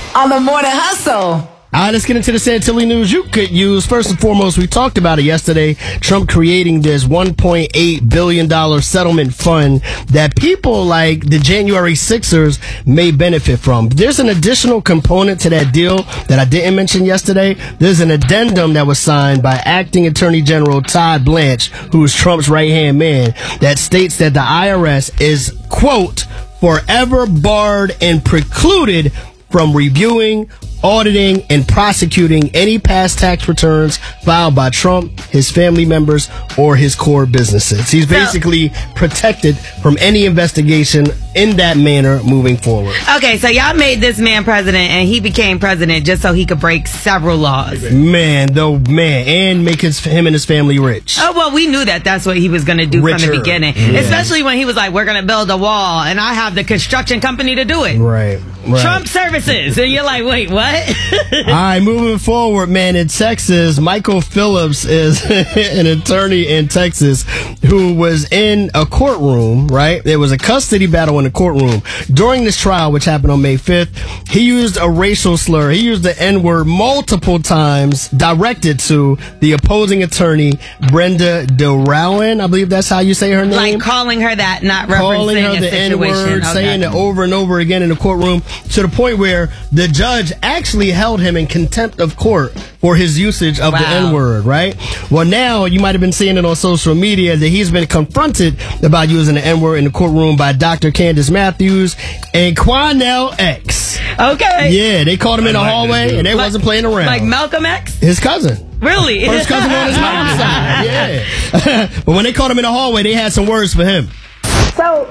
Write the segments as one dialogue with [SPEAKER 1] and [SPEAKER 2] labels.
[SPEAKER 1] on the Morning Hustle.
[SPEAKER 2] All right, let's get into the Santilli news you could use. First and foremost, we talked about it yesterday. Trump creating this $1.8 billion settlement fund that people like the January 6ers may benefit from. There's an additional component to that deal that I didn't mention yesterday. There's an addendum that was signed by Acting Attorney General Todd Blanche, who is Trump's right-hand man, that states that the IRS is, quote, forever barred and precluded from reviewing, auditing, and prosecuting any past tax returns filed by Trump, his family members, or his core businesses. He's basically protected from any investigation in that manner moving forward.
[SPEAKER 3] Okay, so y'all made this man president, and he became president just so he could break several laws.
[SPEAKER 2] And make him and his family rich.
[SPEAKER 3] Oh, well, we knew that that's what he was going to do from the beginning. Yeah. Especially when he was like, we're going to build a wall, and I have the construction company to do it.
[SPEAKER 2] Right.
[SPEAKER 3] Trump Services. And you're like, wait, what?
[SPEAKER 2] All right, moving forward, man. In Texas, Michael Phillips is an attorney in Texas who was in a courtroom, right? There was a custody battle in the courtroom. During this trial, which happened on May 5th, he used a racial slur. He used the N-word multiple times directed to the opposing attorney, Brenda DeRowan. I believe that's how you say her name.
[SPEAKER 3] Like calling her that, not
[SPEAKER 2] calling
[SPEAKER 3] referencing
[SPEAKER 2] her
[SPEAKER 3] a
[SPEAKER 2] the
[SPEAKER 3] situation.
[SPEAKER 2] N-word, saying it over and over again in the courtroom, to the point where the judge actually held him in contempt of court for his usage of the N-word, right? Well, now you might have been seeing it on social media that he's been confronted about using the N-word in the courtroom by Dr. Candace Matthews and Quanell X.
[SPEAKER 3] Okay.
[SPEAKER 2] Yeah, they called him in the hallway and they wasn't playing around.
[SPEAKER 3] Like Malcolm X?
[SPEAKER 2] His cousin.
[SPEAKER 3] Really?
[SPEAKER 2] First cousin on his mom's side. Yeah. But when they called him in the hallway, they had some words for him.
[SPEAKER 4] So,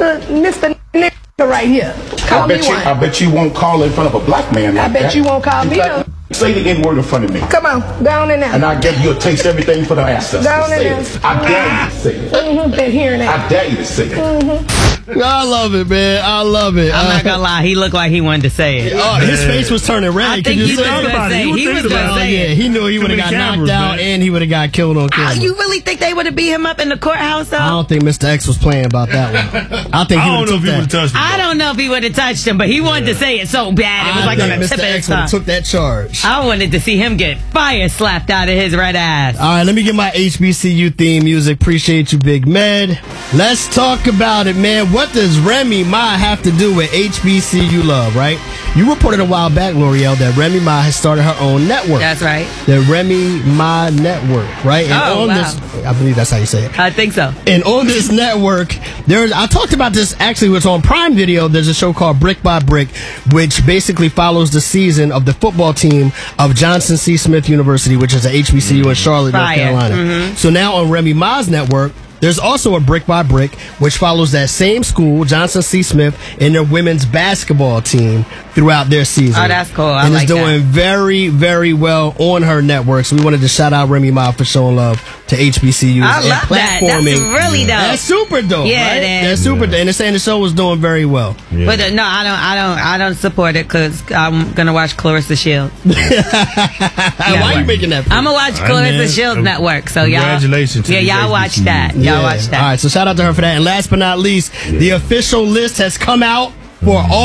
[SPEAKER 4] Mr. right here. Call me one.
[SPEAKER 5] I bet you won't call in front of a black man like that.
[SPEAKER 4] I bet you won't call me.
[SPEAKER 5] Say the N-word in front of me.
[SPEAKER 4] Come on, go on in there.
[SPEAKER 5] And I give you a taste everything for the ancestors.
[SPEAKER 4] Go on in there.
[SPEAKER 5] I dare you to say it.
[SPEAKER 4] Been hearing that.
[SPEAKER 5] I dare you to say it.
[SPEAKER 2] I love it, man. I love it.
[SPEAKER 3] I'm not gonna lie, he looked like he wanted to say it.
[SPEAKER 2] Oh, his face was turning red.
[SPEAKER 3] I think he was gonna say it. He was gonna say it.
[SPEAKER 2] He knew he would have got knocked out and he would have got killed on camera.
[SPEAKER 3] You really think they would have beat him up in the courthouse, though?
[SPEAKER 2] I don't think Mr. X was playing about that one. I think he would have touched him.
[SPEAKER 3] I don't know if he would have touched him, but he wanted to say it so bad. It was like on the tip of his tongue.
[SPEAKER 2] Took that charge.
[SPEAKER 3] I wanted to see him get fire slapped out of his red ass.
[SPEAKER 2] All right, let me get my HBCU theme music. Appreciate you, Big Med. Let's talk about it, man. What does Remy Ma have to do with HBCU love, right? You reported a while back, L'Oreal, that Remy Ma has started her own network.
[SPEAKER 3] That's right.
[SPEAKER 2] The Remy Ma Network, right? And this, I believe that's how you say it.
[SPEAKER 3] I think so.
[SPEAKER 2] And on this network, I talked about this, actually, it's on Prime Video. There's a show called Brick by Brick, which basically follows the season of the football team of Johnson C. Smith University, which is a HBCU in Charlotte, North Carolina. So now on Remy Ma's network, there's also a Brick by Brick, which follows that same school, Johnson C. Smith, and their women's basketball team throughout their season.
[SPEAKER 3] Oh, that's cool.
[SPEAKER 2] And it's doing very, very well on her network. So we wanted to shout out Remy Ma for showing love to HBCUs.
[SPEAKER 3] I love that. That's really dope.
[SPEAKER 2] That's super dope.
[SPEAKER 3] Yeah,
[SPEAKER 2] right?
[SPEAKER 3] it is.
[SPEAKER 2] That's super dope. And they're saying the show was doing very well.
[SPEAKER 3] Yeah. But no, I don't support it because I'm gonna watch Clarissa Shields.
[SPEAKER 2] Why are you making that?
[SPEAKER 3] I'm gonna watch Clarissa Shields Network. So
[SPEAKER 6] congratulations.
[SPEAKER 3] y'all watch that. Y'all watch that.
[SPEAKER 2] All right, so shout out to her for that. And last but not least, the official list has come out for all